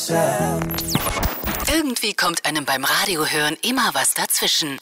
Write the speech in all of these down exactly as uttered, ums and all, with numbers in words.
WhatsApp. Irgendwie kommt einem beim Radiohören immer was dazwischen.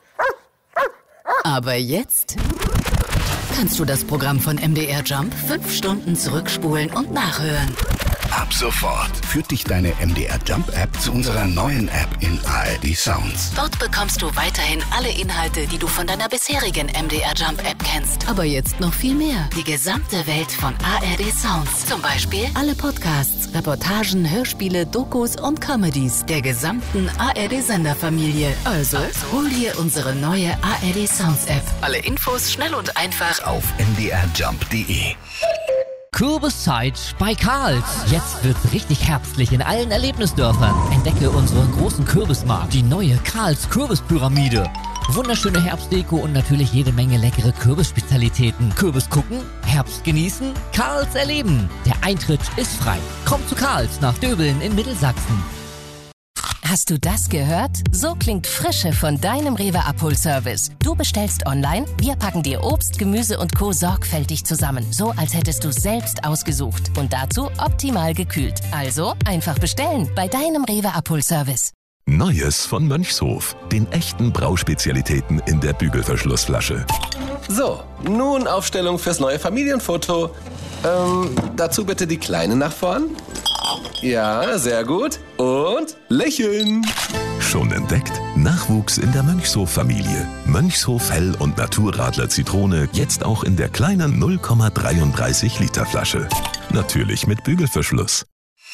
Aber jetzt kannst du das Programm von M D R Jump fünf Stunden zurückspulen und nachhören. Ab sofort führt dich deine M D R Jump App zu unserer neuen App in A R D Sounds. Dort bekommst du weiterhin alle Inhalte, die du von deiner bisherigen M D R Jump App kennst. Aber jetzt noch viel mehr. Die gesamte Welt von A R D Sounds. Zum Beispiel alle Podcasts, Reportagen, Hörspiele, Dokus und Comedies der gesamten A R D-Senderfamilie. Also, also hol dir unsere neue A R D Sounds App. Alle Infos schnell und einfach auf m d r jump punkt d e. Kürbiszeit bei Karls. Jetzt wird's richtig herbstlich in allen Erlebnisdörfern. Entdecke unseren großen Kürbismarkt, die neue Karls Kürbispyramide. Wunderschöne Herbstdeko und natürlich jede Menge leckere Kürbisspezialitäten. Kürbis gucken, Herbst genießen, Karls erleben. Der Eintritt ist frei. Komm zu Karls nach Döbeln in Mittelsachsen. Hast du das gehört? So klingt Frische von deinem Rewe Abholservice. Du bestellst online, wir packen dir Obst, Gemüse und Co. sorgfältig zusammen. So, als hättest du es selbst ausgesucht. Und dazu optimal gekühlt. Also einfach bestellen bei deinem Rewe Abholservice. Neues von Mönchshof. Den echten Brauspezialitäten in der Bügelverschlussflasche. So, nun Aufstellung fürs neue Familienfoto. Ähm, dazu bitte die Kleine nach vorn. Ja, sehr gut. Und lächeln. Schon entdeckt? Nachwuchs in der Mönchshof-Familie. Mönchshof Hell- und Naturradler Zitrone jetzt auch in der kleinen null Komma dreiunddreißig Liter Flasche. Natürlich mit Bügelverschluss.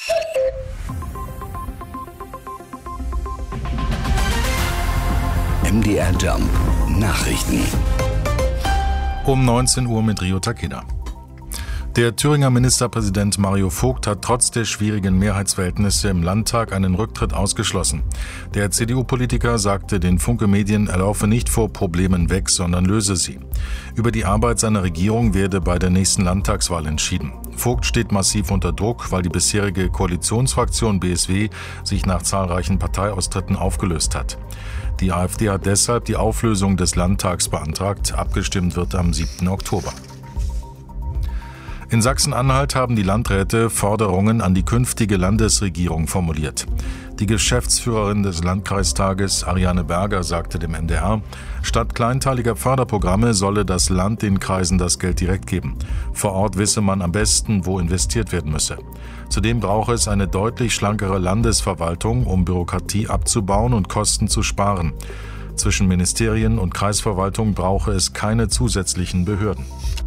M D R Jump Nachrichten. Um neunzehn Uhr mit Rio Takeda. Der Thüringer Ministerpräsident Mario Vogt hat trotz der schwierigen Mehrheitsverhältnisse im Landtag einen Rücktritt ausgeschlossen. Der C D U-Politiker sagte den Funke Medien, er laufe nicht vor Problemen weg, sondern löse sie. Über die Arbeit seiner Regierung werde bei der nächsten Landtagswahl entschieden. Vogt steht massiv unter Druck, weil die bisherige Koalitionsfraktion B S W sich nach zahlreichen Parteiaustritten aufgelöst hat. Die AfD hat deshalb die Auflösung des Landtags beantragt. Abgestimmt wird am siebten Oktober. In Sachsen-Anhalt haben die Landräte Forderungen an die künftige Landesregierung formuliert. Die Geschäftsführerin des Landkreistages, Ariane Berger, sagte dem N D R, statt kleinteiliger Förderprogramme solle das Land den Kreisen das Geld direkt geben. Vor Ort wisse man am besten, wo investiert werden müsse. Zudem brauche es eine deutlich schlankere Landesverwaltung, um Bürokratie abzubauen und Kosten zu sparen. Zwischen Ministerien und Kreisverwaltung brauche es keine zusätzlichen Behörden.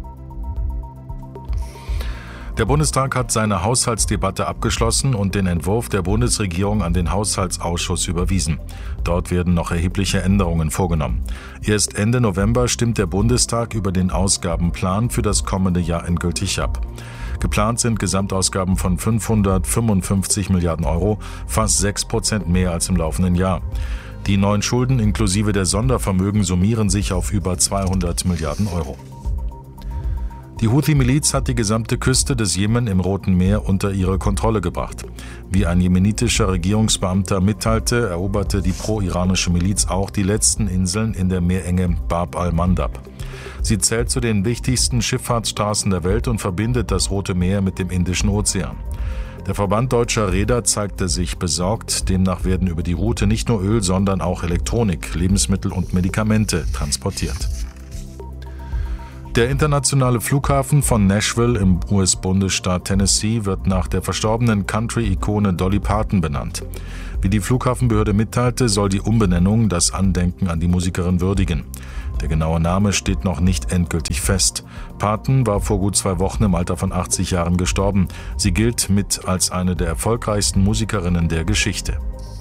Der Bundestag hat seine Haushaltsdebatte abgeschlossen und den Entwurf der Bundesregierung an den Haushaltsausschuss überwiesen. Dort werden noch erhebliche Änderungen vorgenommen. Erst Ende November stimmt der Bundestag über den Ausgabenplan für das kommende Jahr endgültig ab. Geplant sind Gesamtausgaben von fünfhundertfünfundfünfzig Milliarden Euro, fast sechs Prozent mehr als im laufenden Jahr. Die neuen Schulden inklusive der Sondervermögen summieren sich auf über zweihundert Milliarden Euro. Die Houthi-Miliz hat die gesamte Küste des Jemen im Roten Meer unter ihre Kontrolle gebracht. Wie ein jemenitischer Regierungsbeamter mitteilte, eroberte die pro-iranische Miliz auch die letzten Inseln in der Meerenge Bab al-Mandab. Sie zählt zu den wichtigsten Schifffahrtsstraßen der Welt und verbindet das Rote Meer mit dem Indischen Ozean. Der Verband Deutscher Reeder zeigte sich besorgt. Demnach werden über die Route nicht nur Öl, sondern auch Elektronik, Lebensmittel und Medikamente transportiert. Der internationale Flughafen von Nashville im U S-Bundesstaat Tennessee wird nach der verstorbenen Country-Ikone Dolly Parton benannt. Wie die Flughafenbehörde mitteilte, soll die Umbenennung das Andenken an die Musikerin würdigen. Der genaue Name steht noch nicht endgültig fest. Parton war vor gut zwei Wochen im Alter von achtzig Jahren gestorben. Sie gilt mit als eine der erfolgreichsten Musikerinnen der Geschichte.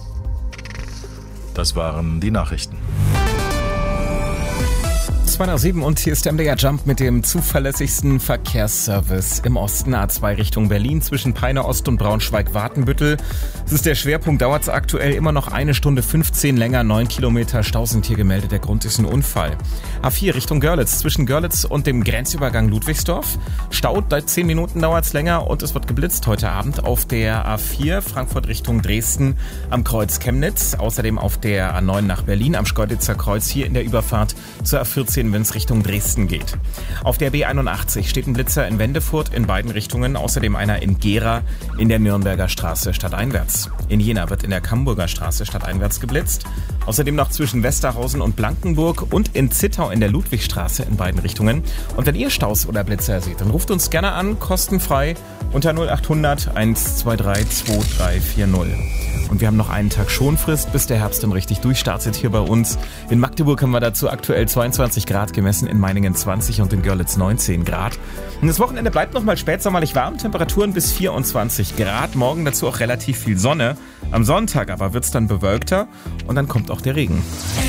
Das waren die Nachrichten. zwei nach sieben und hier ist der M D R Jump mit dem zuverlässigsten Verkehrsservice im Osten. A zwei Richtung Berlin zwischen Peine Ost und Braunschweig-Wartenbüttel. Es ist der Schwerpunkt, dauert es aktuell immer noch eine Stunde fünfzehn länger, neun Kilometer Stau sind hier gemeldet. Der Grund ist ein Unfall. A vier Richtung Görlitz zwischen Görlitz und dem Grenzübergang Ludwigsdorf. Stau, seit zehn Minuten dauert es länger und es wird geblitzt heute Abend auf der A vier Frankfurt Richtung Dresden am Kreuz Chemnitz. Außerdem auf der A neun nach Berlin am Schkeuditzer Kreuz hier in der Überfahrt zur A vierzehn sehen, wenn es Richtung Dresden geht. Auf der B einundachtzig steht ein Blitzer in Wendefurt in beiden Richtungen, außerdem einer in Gera in der Nürnberger Straße stadteinwärts. In Jena wird in der Camburger Straße stadteinwärts geblitzt. Außerdem noch zwischen Westerhausen und Blankenburg und in Zittau in der Ludwigstraße in beiden Richtungen. Und wenn ihr Staus oder Blitzer seht, dann ruft uns gerne an, kostenfrei unter null acht hundert eins zwei drei zwei drei vier null. Und wir haben noch einen Tag Schonfrist, bis der Herbst dann richtig durchstartet hier bei uns. In Magdeburg haben wir dazu aktuell zweiundzwanzig Grad gemessen, in Meiningen zwanzig und in Görlitz neunzehn Grad. Und das Wochenende bleibt nochmal spätsommerlich warm, Temperaturen bis vierundzwanzig Grad. Morgen dazu auch relativ viel Sonne. Am Sonntag aber wird es dann bewölkter und dann kommt auch der Regen.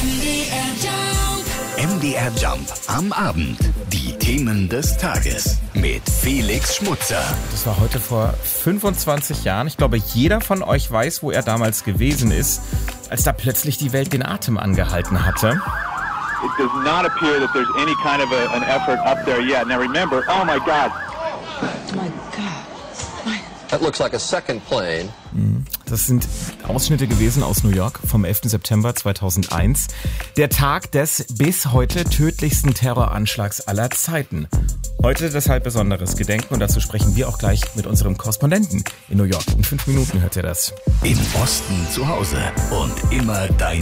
M D R Jump am Abend. Die Themen des Tages mit Felix Schmutzer. Das war heute vor fünfundzwanzig Jahren. Ich glaube, jeder von euch weiß, wo er damals gewesen ist, als da plötzlich die Welt den Atem angehalten hatte. It does not appear that there's any kind of a, an effort up there yet. Now remember, oh my God. Oh my God. That looks like a second plane. Das sind Ausschnitte gewesen aus New York vom elften September zweitausendeins. Der Tag des bis heute tödlichsten Terroranschlags aller Zeiten. Heute deshalb besonderes Gedenken und dazu sprechen wir auch gleich mit unserem Korrespondenten in New York. In fünf Minuten hört ihr das. Im Osten zu Hause und immer dein